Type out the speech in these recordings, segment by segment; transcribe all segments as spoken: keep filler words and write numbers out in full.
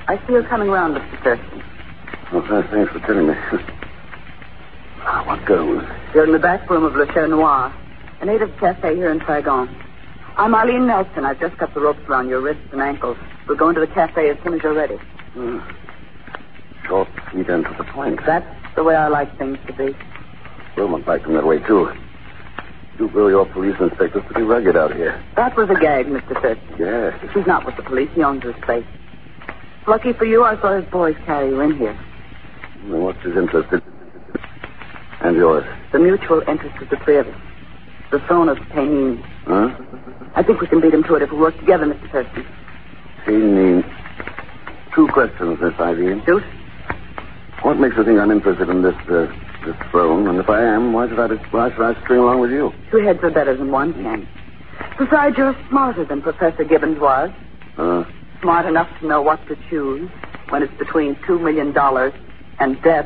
I see you're coming round, Mister Thurston. Well, thanks for telling me. Ah, what goes? You're in the back room of Le Cher Noir, a native cafe here in Saigon. I'm Arlene Nelson. I've just cut the ropes around your wrists and ankles. We'll go into the cafe as soon as you're ready. Hmm. Short, sweet, and to the point. That's the way I like things to be. Wilmot liked them that way, too. You grow your police inspectors pretty rugged out here. That was a gag, Mister Thurston. Yes. He's not with the police. He owns this place. Lucky for you, I saw his boys carry you in here. Well, what's his interest in... And yours? The mutual interest of the three of us. The throne of Pénine. Huh? I think we can beat him to it if we work together, Mister Thurston. Pénine. Two questions, Miss Eileen. Shoot. What makes you think I'm interested in this, uh, this throne? And if I am, why should I, why should I string along with you? Two heads are better than one, Ken. Besides, you're smarter than Professor Gibbons was. Uh, Smart enough to know what to choose when it's between two million dollars and death.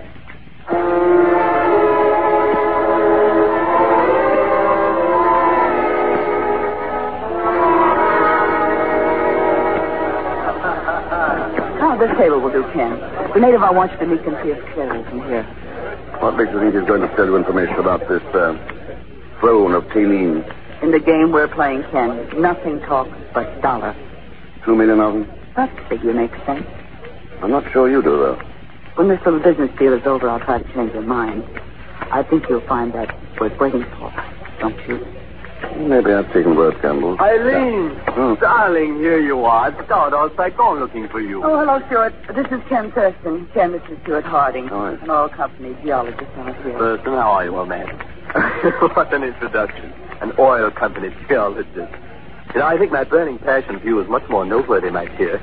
Oh, this table will do, Ken. The native I want you to meet can see us clearly from here. what makes you think he's going to tell you information about this, uh, throne of Pénine? In the game we're playing, Ken, nothing talks but dollar. Two million of them? That figure makes sense. I'm not sure you do, though. When this little business deal is over, I'll try to change your mind. I think you'll find that worth waiting for, don't you? Maybe I've taken words, Campbell. Eileen! Oh. Darling, here you are. It's Stardust Saigon looking for you. Oh, hello, Stuart. This is Ken Thurston. Ken, this is Stuart Harding. All right. An oil company geologist out here. Thurston, how are you, old man? What an introduction. An oil company geologist. You know, I think my burning passion for you is much more noteworthy, my dear.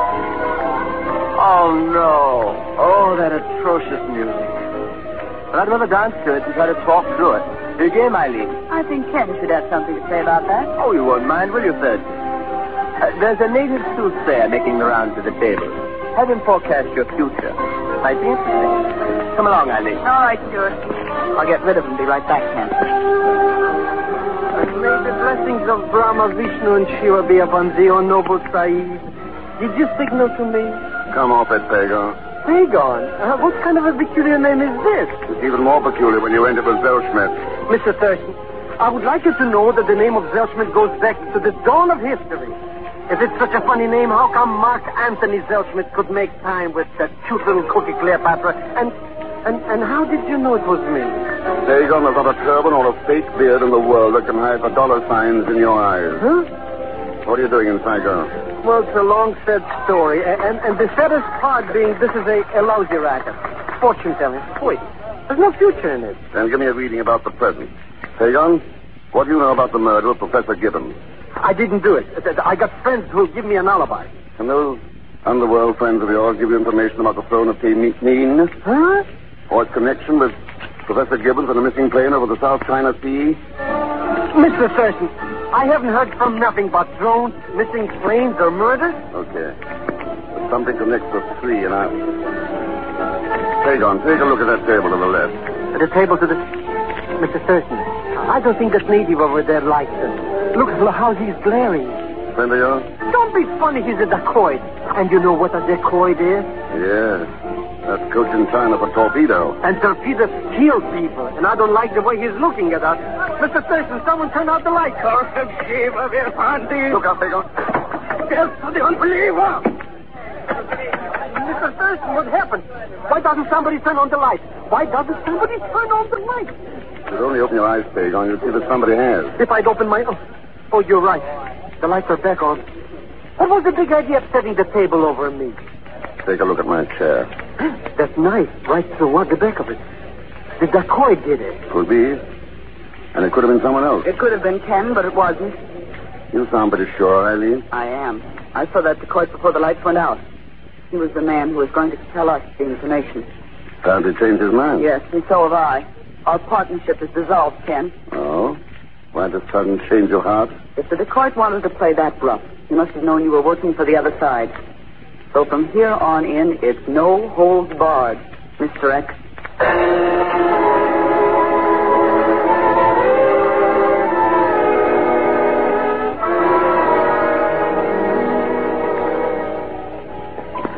Oh, no. Oh, that atrocious music. But I'd rather dance to it and try to talk through it. You game, Eileen? I think Ken should have something to say about that. Oh, you won't mind, will you, Thurston? Uh, there's a native soothsayer making the rounds of the table. Have him forecast your future. Might be interesting. Come along, Eileen. All right, Stuart. I'll get rid of him and be right back, Ken. May the blessings of Brahma, Vishnu, and Shiva be upon thee, O noble Saeed. Did you signal to me? Come off it, Pagon. Pagon? Uh, what kind of a peculiar name is this? It's even more peculiar when you end it with Zellschmidt. Mister Thurston, I would like you to know that the name of Zellschmidt goes back to the dawn of history. If it's such a funny name, how come Mark Anthony Zellschmidt could make time with that cute little cookie Cleopatra? And and and how did you know it was me? Pagon, there's not a turban or a fake beard in the world that can hide the dollar signs in your eyes. Huh? What are you doing in Saigon? Well, it's a long, sad story. And, and, and the saddest part being this is a, a lousy racket. Fortune-telling. Wait, there's no future in it. Then give me a reading about the present. Pagon, what do you know about the murder of Professor Gibbons? I didn't do it. I got friends who'll give me an alibi. Can those underworld friends of yours give you information about the throne of Pénine? Huh? Or its connection with Professor Gibbons and a missing plane over the South China Sea? Mister Thurston, I haven't heard from nothing but drones, missing planes, or murder. Okay. But something connects the three, and I... Pagon, take a look at that table to the left. At the table to the... Mister Thurston, I don't think that native over there likes us. Look how he's glaring. Friend of yours? Don't be funny, he's a dacoit. And you know what a dacoit is? Yes. That's coach in China for torpedo. And torpedoes kill people, and I don't like the way he's looking at us. Mister Thurston, someone turn out the lights. Look out, Pagon. Death to the unbeliever! Mister Thurston, what happened? Why doesn't somebody turn on the light? Why doesn't somebody turn on the light? If you'd only open your eyes, Pagon, you'd see that somebody has. If I'd open my... Oh, oh, you're right. The lights are back on. What was the big idea of setting the table over me? Take a look at my chair. That knife right through the back of it. The dacoit did it. Could be. And it could have been someone else. It could have been Ken, but it wasn't. You sound pretty sure, Eileen. I am. I saw that dacoit before the lights went out. He was the man who was going to tell us the information. Apparently changed his mind. Yes, and so have I. Our partnership is dissolved, Ken. Oh? Why this sudden change of heart? If the dacoit wanted to play that bluff, he must have known you were working for the other side. So from here on in, it's no holds barred, Mister X.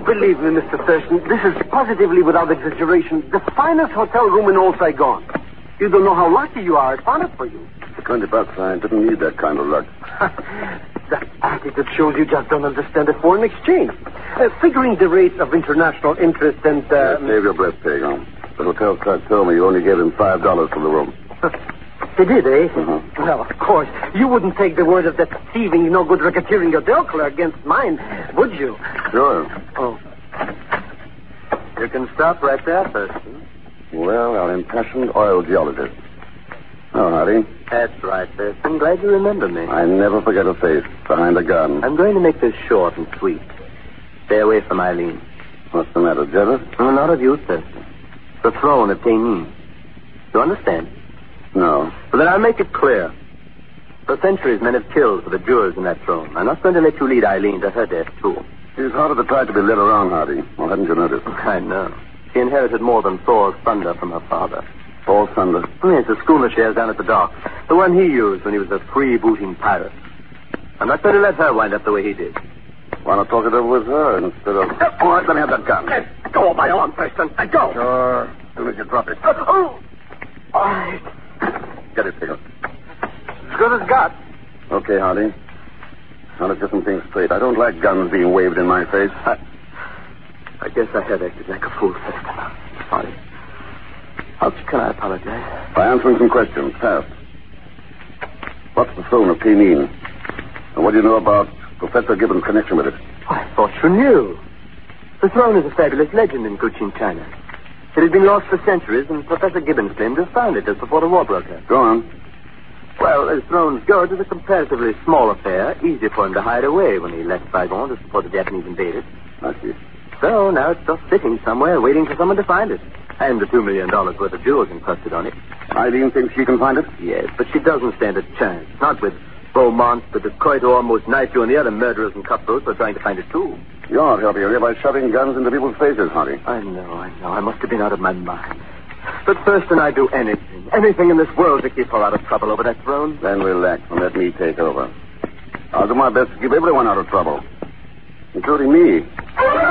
believe me, Mister Thurston, this is positively without exaggeration the finest hotel room in all Saigon. You don't know how lucky you are. I found it for you. For twenty bucks, I didn't need that kind of luck. That attitude shows you just don't understand the foreign exchange. Uh, figuring the rates of international interest and... Uh, yeah, save your breath, Pagon. The hotel clerk told me you only gave him five dollars for the room. They did, eh? Mm-hmm. Well, of course. You wouldn't take the word of that thieving, no good racketeering hotel clerk against mine, would you? Sure. Oh. You can stop right there, Thurston. Well, our impassioned oil geologist. Oh, Hardy. That's right, Thurston. Glad you remember me. I never forget a face behind a gun. I'm going to make this short and sweet. Stay away from Eileen. What's the matter, jealous? No, not of you, Thurston. The throne of Tainin. You understand? No. Well, then I'll make it clear. For centuries, men have killed for the jewels in that throne. I'm not going to let you lead Eileen to her death, too. She's harder to try to be led around, Hardy. Well, hadn't you noticed? I know. She inherited more than Thor's thunder from her father. Thor's thunder? Yes, the schooner she has down at the dock. The one he used when he was a freebooting pirate. I'm not going to let her wind up the way he did. Why not talk it over with her instead of... All right, let me have that gun. Let go of my arm, Thurston. Let go. Sure. As soon as you drop it. Oh. All right. Get it, Pagon. As good as got. Okay, Hardy. Now let's get some things straight. I don't like guns being waved in my face. I, I guess I have acted like a fool, Thurston. Sorry. How can I apologize? By answering some questions, fast. What's the throne of Tainin? And what do you know about Professor Gibbons' connection with it? I thought you knew. The throne is a fabulous legend in Cochin, China. It had been lost for centuries, and Professor Gibbons claimed to have found it just before the war broke out. Go on. Well, as thrones go, it was a comparatively small affair, easy for him to hide away when he left Saigon just before the Japanese invaded. I see. So now it's just sitting somewhere waiting for someone to find it. And the two million dollars worth of jewels encrusted on it. Eileen thinks she can find it? Yes, but she doesn't stand a chance. Not with Beaumont, the dacoit who almost knifed you, and the other murderers and cutthroats who are trying to find it too. You're helping her by shoving guns into people's faces, Hardy. I know, I know. I must have been out of my mind. But first, and I'd do anything, anything in this world to keep her out of trouble over that throne. Then relax and let me take over. I'll do my best to keep everyone out of trouble, including me.